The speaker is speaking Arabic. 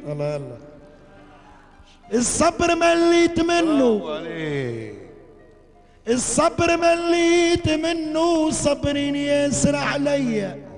الله يلا الصبر مليت منه، الصبر مليت منه، صبرين يسر عليا